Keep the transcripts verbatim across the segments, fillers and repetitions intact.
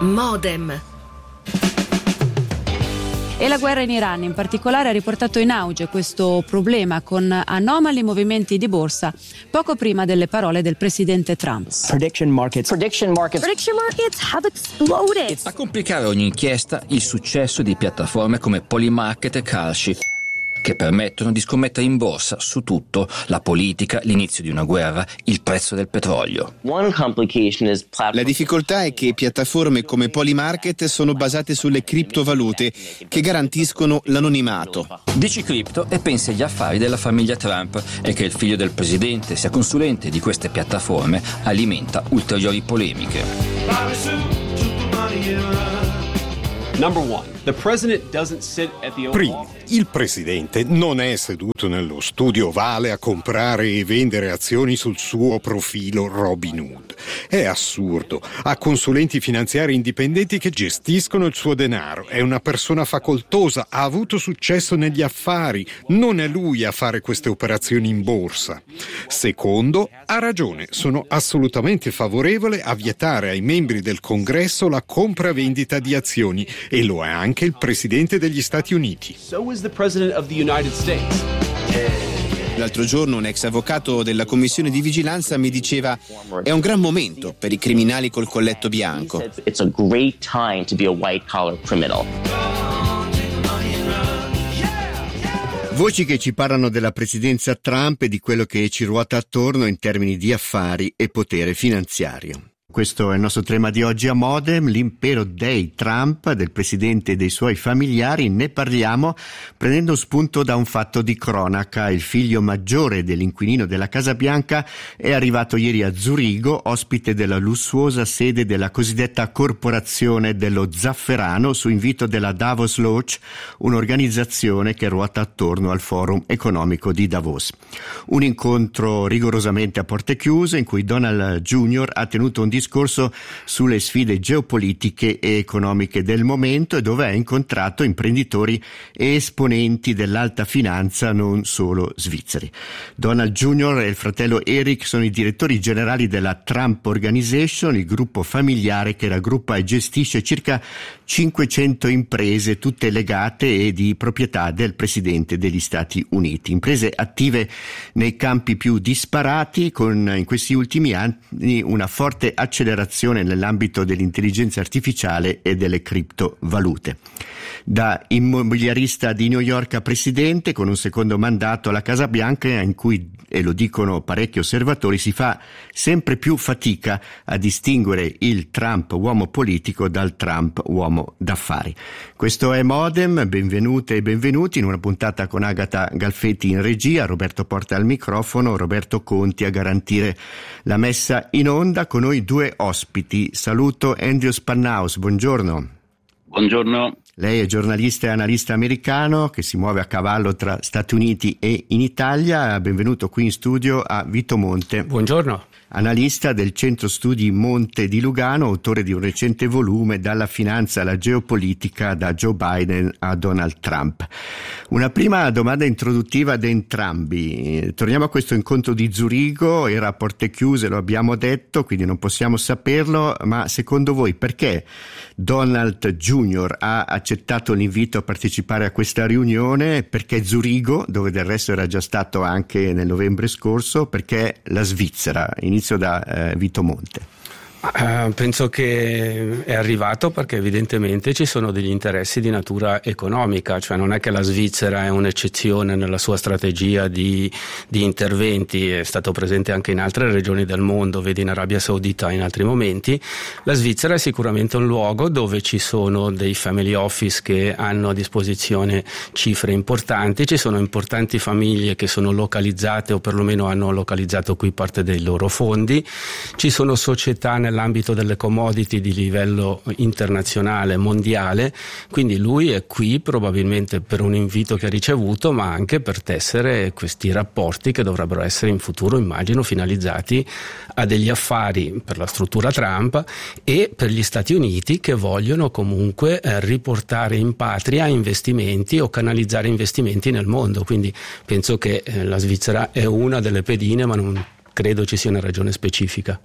Modem. E la guerra in Iran in particolare ha riportato in auge questo problema con anomali movimenti di borsa poco prima delle parole del presidente Trump. Prediction markets. Prediction markets. Prediction markets have exploded. A complicare ogni inchiesta il successo di piattaforme come Polymarket e Kalshi, che permettono di scommettere in borsa su tutto: la politica, l'inizio di una guerra, il prezzo del petrolio. La difficoltà è che piattaforme come Polymarket sono basate sulle criptovalute che garantiscono l'anonimato. Dici cripto e pensi agli affari della famiglia Trump, e che il figlio del presidente sia consulente di queste piattaforme alimenta ulteriori polemiche. Number one, the president doesn't sit at the Primo, il presidente non è seduto nello studio ovale a comprare e vendere azioni sul suo profilo Robinhood. È assurdo. Ha consulenti finanziari indipendenti che gestiscono il suo denaro. È una persona facoltosa, ha avuto successo negli affari. Non è lui a fare queste operazioni in borsa. Secondo, ha ragione. Sono assolutamente favorevole a vietare ai membri del Congresso la compravendita di azioni, e lo è anche il presidente degli Stati Uniti. So is the president of the United States. L'altro giorno un ex avvocato della commissione di vigilanza mi diceva: è un gran momento per i criminali col colletto bianco. It's a great time to be a white collar criminal. Voci che ci parlano della presidenza Trump e di quello che ci ruota attorno in termini di affari e potere finanziario. Questo è il nostro tema di oggi a Modem, l'impero dei Trump, del presidente e dei suoi familiari. Ne parliamo prendendo spunto da un fatto di cronaca. Il figlio maggiore dell'inquilino della Casa Bianca è arrivato ieri a Zurigo, ospite della lussuosa sede della cosiddetta corporazione dello zafferano, su invito della Davos Lodge, un'organizzazione che ruota attorno al forum economico di Davos. Un incontro rigorosamente a porte chiuse in cui Donald Junior ha tenuto un discorso sulle sfide geopolitiche e economiche del momento, e dove ha incontrato imprenditori e esponenti dell'alta finanza, non solo svizzeri. Donald Junior e il fratello Eric sono i direttori generali della Trump Organization, il gruppo familiare che raggruppa e gestisce circa cinquecento imprese, tutte legate e di proprietà del presidente degli Stati Uniti. Imprese attive nei campi più disparati, con in questi ultimi anni una forte accelerazione nell'ambito dell'intelligenza artificiale e delle criptovalute. Da immobiliarista di New York a presidente, con un secondo mandato alla Casa Bianca, in cui, e lo dicono parecchi osservatori, si fa sempre più fatica a distinguere il Trump uomo politico dal Trump uomo d'affari. Questo è Modem, benvenute e benvenuti in una puntata con Agata Galfetti in regia, Roberto Porta al microfono, Roberto Conti a garantire la messa in onda. Con noi due ospiti. Saluto Andrew Spannaus, buongiorno. Buongiorno. Lei è giornalista e analista americano che si muove a cavallo tra Stati Uniti e in Italia. Benvenuto qui in studio a Vito Monte. Buongiorno. Analista del Centro Studi Monte di Lugano, autore di un recente volume Dalla finanza alla geopolitica, da Joe Biden a Donald Trump. Una prima domanda introduttiva ad entrambi. Torniamo a questo incontro di Zurigo, era a porte chiuse, lo abbiamo detto, quindi non possiamo saperlo, ma secondo voi perché Donald Junior ha accettato l'invito a partecipare a questa riunione? Perché Zurigo, dove del resto era già stato anche nel novembre scorso? Perché la Svizzera? Inizio da eh, Vito Monte. Uh, penso che è arrivato perché evidentemente ci sono degli interessi di natura economica, cioè non è che la Svizzera è un'eccezione nella sua strategia di, di interventi, è stato presente anche in altre regioni del mondo, vedi in Arabia Saudita in altri momenti. La Svizzera è sicuramente un luogo dove ci sono dei family office che hanno a disposizione cifre importanti, ci sono importanti famiglie che sono localizzate o perlomeno hanno localizzato qui parte dei loro fondi, ci sono società nell'ambito delle commodity di livello internazionale, mondiale, quindi lui è qui probabilmente per un invito che ha ricevuto, ma anche per tessere questi rapporti che dovrebbero essere in futuro, immagino, finalizzati a degli affari per la struttura Trump e per gli Stati Uniti, che vogliono comunque eh, riportare in patria investimenti o canalizzare investimenti nel mondo. Quindi penso che eh, la Svizzera è una delle pedine, ma non credo ci sia una ragione specifica.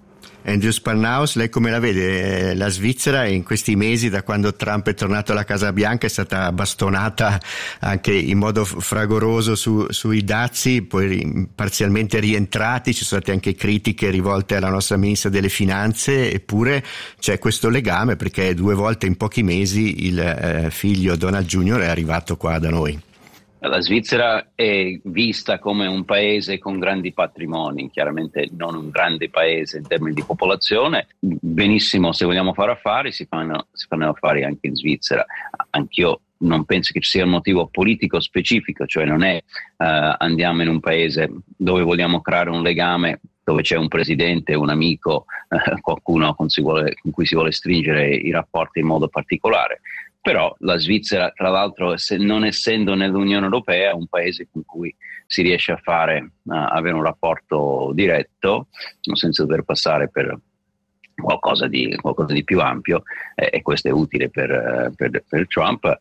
Andrew Sparnaus, lei come la vede? La Svizzera in questi mesi, da quando Trump è tornato alla Casa Bianca, è stata bastonata anche in modo fragoroso su, sui dazi, poi parzialmente rientrati, ci sono state anche critiche rivolte alla nostra ministra delle finanze, eppure c'è questo legame perché due volte in pochi mesi il eh, figlio Donald Junior è arrivato qua da noi. La Svizzera è vista come un paese con grandi patrimoni, chiaramente non un grande paese in termini di popolazione. Benissimo, se vogliamo fare affari si fanno, si fanno affari anche in Svizzera. Anch'io non penso che ci sia un motivo politico specifico, cioè non è uh, andiamo in un paese dove vogliamo creare un legame, dove c'è un presidente, un amico, uh, qualcuno con, si vuole, con cui si vuole stringere i rapporti in modo particolare. Però la Svizzera, tra l'altro, se non essendo nell'Unione Europea, è un paese con cui si riesce a fare, uh, avere un rapporto diretto, senza dover passare per qualcosa di, qualcosa di più ampio, eh, e questo è utile per, per, per Trump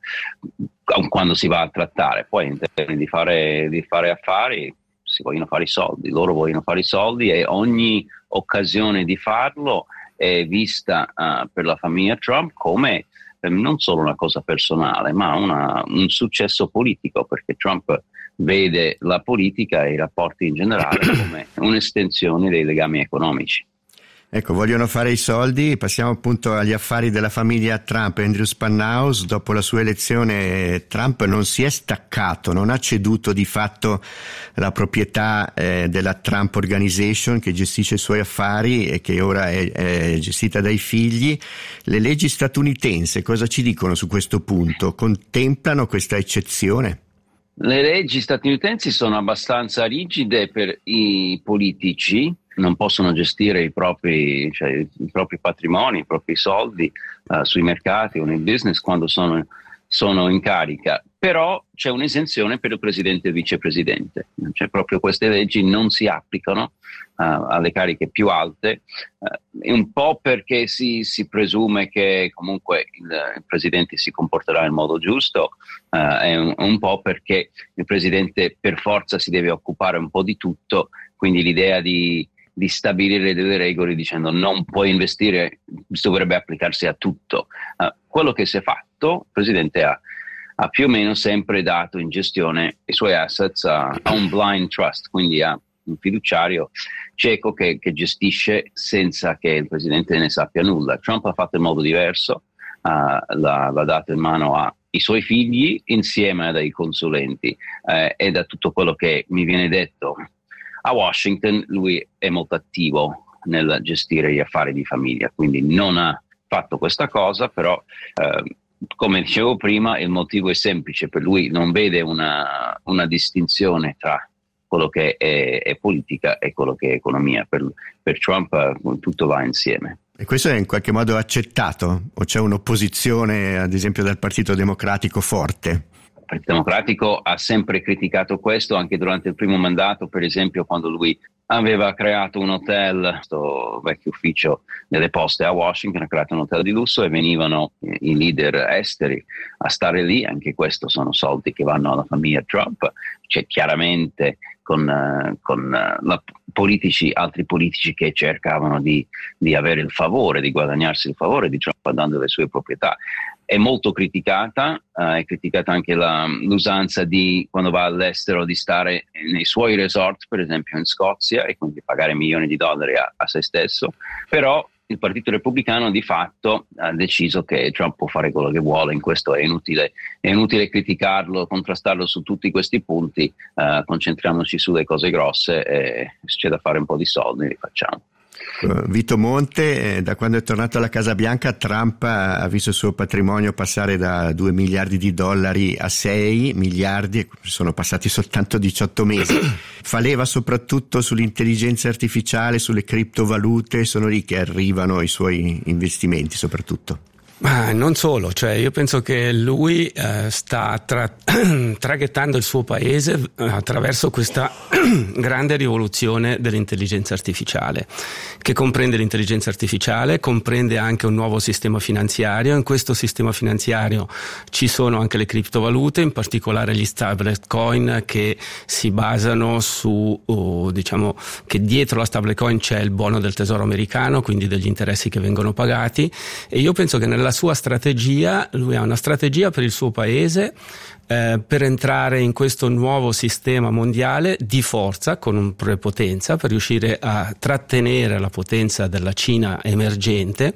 quando si va a trattare. Poi in termini di fare, di fare affari, si vogliono fare i soldi, loro vogliono fare i soldi e ogni occasione di farlo è vista uh, per la famiglia Trump come non solo una cosa personale, ma una, un successo politico, perché Trump vede la politica e i rapporti in generale come un'estensione dei legami economici. Ecco, vogliono fare i soldi, passiamo appunto agli affari della famiglia Trump. Andrew Sparnaus, dopo la sua elezione Trump non si è staccato, non ha ceduto di fatto la proprietà eh, della Trump Organization che gestisce i suoi affari e che ora è, è gestita dai figli. Le leggi statunitensi cosa ci dicono su questo punto? Contemplano questa eccezione? Le leggi statunitensi sono abbastanza rigide per i politici, non possono gestire i propri, cioè, i propri patrimoni, i propri soldi uh, sui mercati o nel business quando sono, sono in carica, però c'è un'esenzione per il presidente e il vicepresidente, cioè proprio queste leggi non si applicano uh, alle cariche più alte, uh, un po' perché si, si presume che comunque il, il presidente si comporterà in modo giusto, uh, e un, un po' perché il presidente per forza si deve occupare un po' di tutto, quindi l'idea di di stabilire delle regole dicendo non puoi investire, dovrebbe applicarsi a tutto. Uh, quello che si è fatto, il Presidente ha, ha più o meno sempre dato in gestione i suoi assets a, a un blind trust, quindi a un fiduciario cieco che, che gestisce senza che il Presidente ne sappia nulla. Trump ha fatto in modo diverso, uh, l'ha, l'ha dato in mano ai suoi figli insieme a dei consulenti, uh, e da tutto quello che mi viene detto a Washington lui è molto attivo nel gestire gli affari di famiglia, quindi non ha fatto questa cosa, però eh, come dicevo prima il motivo è semplice, per lui non vede una, una distinzione tra quello che è, è politica e quello che è economia, per, per Trump eh, tutto va insieme. E questo è in qualche modo accettato? O c'è un'opposizione ad esempio dal Partito Democratico forte? Il Partito Democratico ha sempre criticato questo, anche durante il primo mandato, per esempio quando lui aveva creato un hotel, questo vecchio ufficio delle poste a Washington, ha creato un hotel di lusso e venivano i leader esteri a stare lì, anche questo sono soldi che vanno alla famiglia Trump, c'è chiaramente con, con la, politici, altri politici che cercavano di, di avere il favore, di guadagnarsi il favore di Trump dando le sue proprietà. È molto criticata, uh, è criticata anche la, l'usanza di quando va all'estero di stare nei suoi resort, per esempio in Scozia, e quindi pagare milioni di dollari a, a se stesso, però il Partito Repubblicano di fatto ha deciso che Trump può fare quello che vuole, in questo è inutile, è inutile criticarlo, contrastarlo su tutti questi punti, uh, concentriamoci sulle cose grosse e se c'è da fare un po' di soldi li facciamo. Vito Monte, eh, da quando è tornato alla Casa Bianca Trump ha visto il suo patrimonio passare da due miliardi di dollari a sei miliardi, sono passati soltanto diciotto mesi. Fa leva soprattutto sull'intelligenza artificiale, sulle criptovalute, sono lì che arrivano i suoi investimenti soprattutto. Ma non solo, cioè io penso che lui eh, sta tra- traghettando il suo paese attraverso questa grande rivoluzione dell'intelligenza artificiale, che comprende l'intelligenza artificiale, comprende anche un nuovo sistema finanziario. In questo sistema finanziario ci sono anche le criptovalute, in particolare gli stablecoin, che si basano su, oh, diciamo che dietro la stablecoin c'è il buono del tesoro americano, quindi degli interessi che vengono pagati, e io penso che nella sua strategia, lui ha una strategia per il suo paese eh, per entrare in questo nuovo sistema mondiale di forza, con un prepotenza, per riuscire a trattenere la potenza della Cina emergente.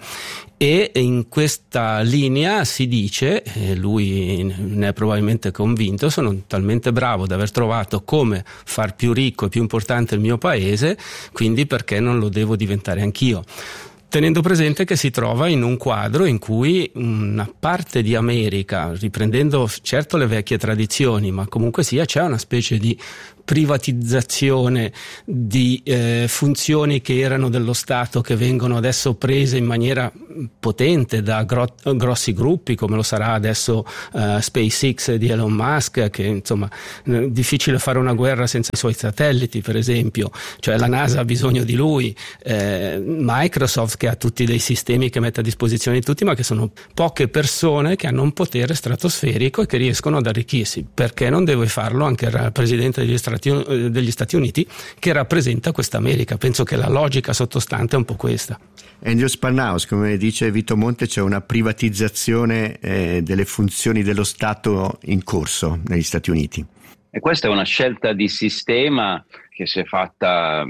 E in questa linea si dice, e lui ne è probabilmente convinto, sono talmente bravo ad aver trovato come far più ricco e più importante il mio paese, quindi perché non lo devo diventare anch'io? Tenendo presente che si trova in un quadro in cui una parte di America, riprendendo certo le vecchie tradizioni, ma comunque sia c'è una specie di privatizzazione di eh, funzioni che erano dello Stato, che vengono adesso prese in maniera potente da gro- grossi gruppi, come lo sarà adesso uh, SpaceX di Elon Musk, che insomma è difficile fare una guerra senza i suoi satelliti, per esempio, cioè la NASA ha bisogno di lui, eh, Microsoft che ha tutti dei sistemi che mette a disposizione di tutti, ma che sono poche persone che hanno un potere stratosferico e che riescono ad arricchirsi. Perché non deve farlo anche il presidente degli Stati degli Stati Uniti, che rappresenta questa America? Penso che la logica sottostante è un po' questa. Andrew Sparnaus, come dice Vito Monte, c'è una privatizzazione eh, delle funzioni dello Stato in corso negli Stati Uniti. E questa è una scelta di sistema che si è fatta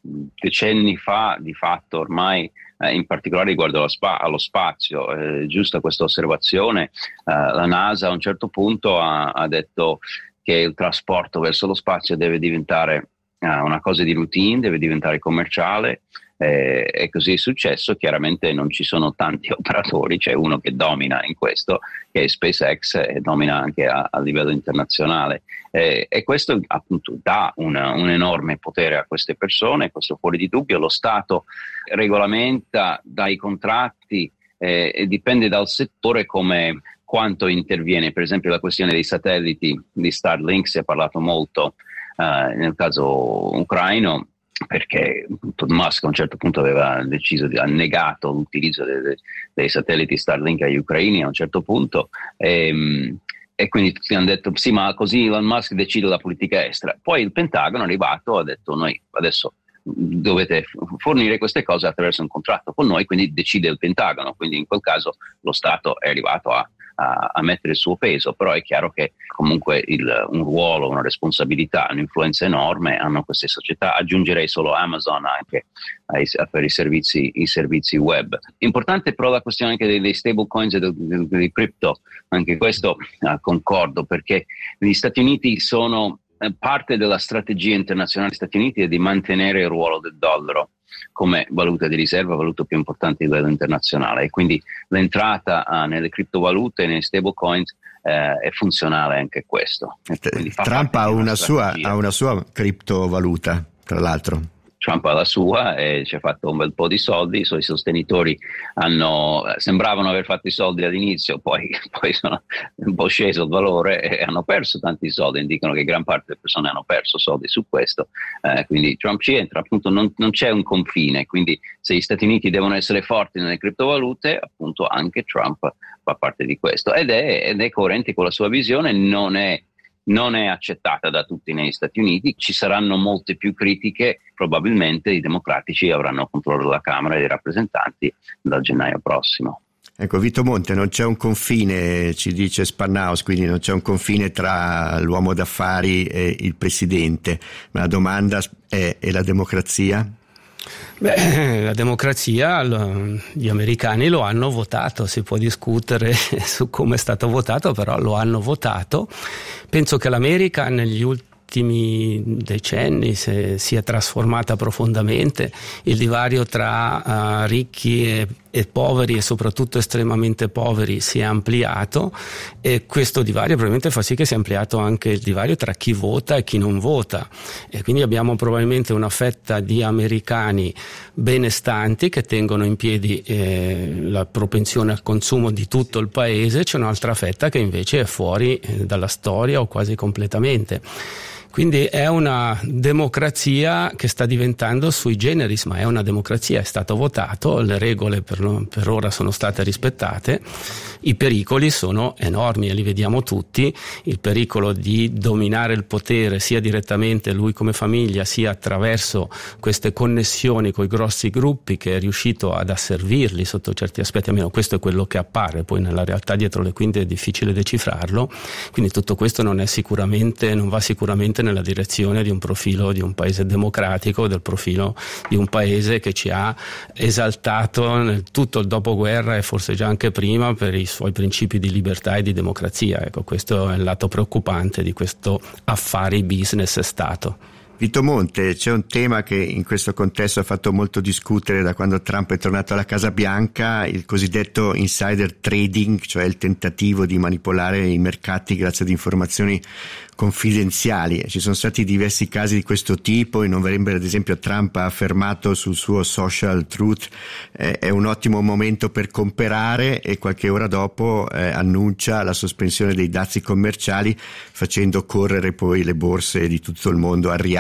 decenni fa, di fatto ormai, eh, in particolare riguardo allo, spa- allo spazio. Eh, giusta questa osservazione, eh, la NASA a un certo punto ha, ha detto che il trasporto verso lo spazio deve diventare uh, una cosa di routine, deve diventare commerciale, eh, e così è successo. Chiaramente non ci sono tanti operatori, c'è uno che domina in questo, che è SpaceX, e domina anche a, a livello internazionale, eh, e questo appunto dà una, un enorme potere a queste persone, questo fuori di dubbio. Lo Stato regolamenta dai contratti, eh, e dipende dal settore come quanto interviene. Per esempio la questione dei satelliti di Starlink, si è parlato molto uh, nel caso ucraino, perché Musk a un certo punto aveva deciso, ha negato l'utilizzo dei, dei satelliti Starlink agli ucraini a un certo punto, e, e quindi tutti hanno detto sì, ma così Elon Musk decide la politica estera. Poi il Pentagono è arrivato, ha detto noi adesso dovete fornire queste cose attraverso un contratto con noi, quindi decide il Pentagono, quindi in quel caso lo Stato è arrivato a A, a mettere il suo peso. Però è chiaro che comunque il, un ruolo, una responsabilità, un'influenza enorme hanno queste società. Aggiungerei solo Amazon anche ai, per i servizi, i servizi web. Importante però la questione anche dei, dei stable coins e dei, dei crypto, anche questo eh, concordo, perché gli Stati Uniti sono eh, parte della strategia internazionale degli Stati Uniti è di mantenere il ruolo del dollaro come valuta di riserva, valuta più importante a livello internazionale, e quindi l'entrata uh, nelle criptovalute e nei stablecoins uh, è funzionale anche questo. Trump ha una, sua, ha una sua criptovaluta, tra l'altro. Trump ha la sua e ci ha fatto un bel po' di soldi. I suoi sostenitori hanno, sembravano aver fatto i soldi all'inizio, poi, poi sono un po' sceso il valore e hanno perso tanti soldi. Indicano che gran parte delle persone hanno perso soldi su questo, eh, quindi Trump ci entra. Appunto non, non c'è un confine, quindi se gli Stati Uniti devono essere forti nelle criptovalute, appunto anche Trump fa parte di questo, ed è, ed è coerente con la sua visione. Non è non è accettata da tutti negli Stati Uniti, ci saranno molte più critiche, probabilmente i democratici avranno controllo della Camera dei rappresentanti dal gennaio prossimo. Ecco, Vito Monte, non c'è un confine, ci dice Sparnaus, quindi non c'è un confine tra l'uomo d'affari e il presidente, ma la domanda è: e la democrazia? Beh, la democrazia, gli americani lo hanno votato, si può discutere su come è stato votato, però lo hanno votato. Penso che l'America negli ultimi decenni si, si è trasformata profondamente. Il divario tra uh, ricchi e, e poveri e soprattutto estremamente poveri si è ampliato, e questo divario probabilmente fa sì che sia ampliato anche il divario tra chi vota e chi non vota, e quindi abbiamo probabilmente una fetta di americani benestanti che tengono in piedi eh, la propensione al consumo di tutto il paese, c'è un'altra fetta che invece è fuori eh, dalla storia o quasi completamente. Quindi è una democrazia che sta diventando sui generis, ma è una democrazia, è stato votato, le regole per, lo, per ora sono state rispettate, i pericoli sono enormi e li vediamo tutti, il pericolo di dominare il potere sia direttamente lui come famiglia, sia attraverso queste connessioni con i grossi gruppi che è riuscito ad asservirli sotto certi aspetti, almeno questo è quello che appare, poi nella realtà dietro le quinte è difficile decifrarlo, quindi tutto questo non è sicuramente, non va sicuramente nella direzione di un profilo di un paese democratico, del profilo di un paese che ci ha esaltato nel tutto il dopoguerra e forse già anche prima per i suoi principi di libertà e di democrazia. Ecco, questo è il lato preoccupante di questo affari business Stato. Vito Monte, c'è un tema che in questo contesto ha fatto molto discutere da quando Trump è tornato alla Casa Bianca, il cosiddetto insider trading, cioè il tentativo di manipolare i mercati grazie ad informazioni confidenziali. Ci sono stati diversi casi di questo tipo. In novembre, ad esempio, Trump ha affermato sul suo social Truth eh, è un ottimo momento per comprare, e qualche ora dopo eh, annuncia la sospensione dei dazi commerciali, facendo correre poi le borse di tutto il mondo al rialzo.